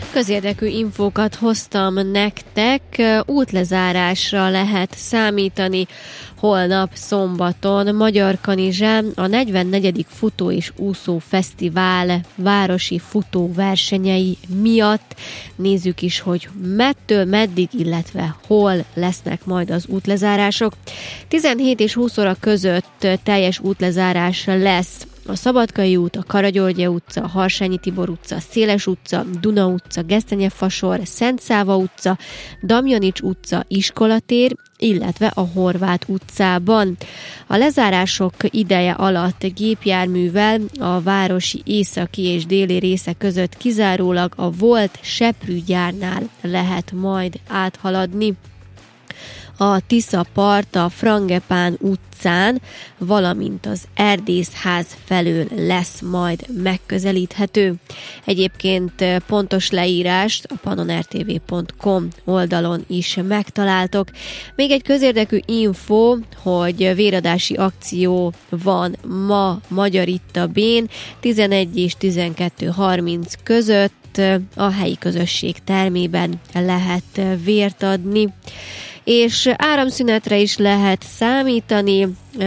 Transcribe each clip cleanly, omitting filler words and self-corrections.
Közérdekű infókat hoztam nektek, útlezárásra lehet számítani holnap szombaton Magyarkanizsán a 44. Futó és Úszó Fesztivál városi futóversenyei miatt. Nézzük is, hogy mettől meddig, illetve hol lesznek majd az útlezárások. 17 és 20 óra között teljes útlezárás lesz a Szabadkai út, a Karagyörgye utca, a Harsányi Tibor utca, a Széles utca, Duna utca, Gesztenyefasor, Szent Száva utca, Damjanics utca, Iskolatér, illetve a Horváth utcában. A lezárások ideje alatt gépjárművel a városi északi és déli része között kizárólag a volt seprűgyárnál lehet majd áthaladni. A Tisza part a Frangepán utcán, valamint az Erdészház felől lesz majd megközelíthető. Egyébként pontos leírást a pannonrtv.com oldalon is megtaláltok. Még egy közérdekű info, hogy véradási akció van ma Magyar Itta Bén 11 és 12:30 között a helyi közösség termében lehet vért adni. És áramszünetre is lehet számítani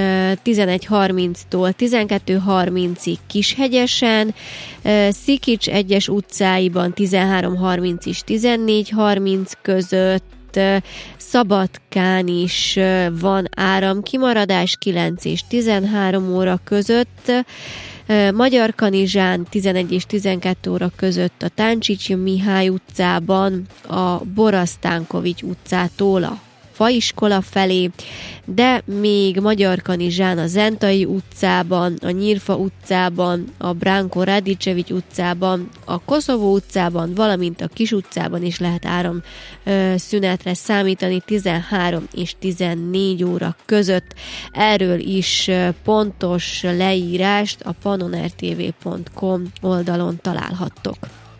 11:30-tól 12:30-ig Kishegyesen, Szikics egyes utcáiban 13:30 és 14:30 között, Szabadkán is van áramkimaradás 9 és 13 óra között, Magyarkanizsán 11 és 12 óra között a Táncsics Mihály utcában, a Borasztánkovics utcától a Faiskola felé, de még Magyarkanizsán a Zentai utcában, a Nyírfa utcában, a Branko Radicevics utcában, a Koszovó utcában, valamint a Kis utcában is lehet áramszünetre számítani 13 és 14 óra között. Erről is pontos leírást a pannonrtv.com oldalon találhattok.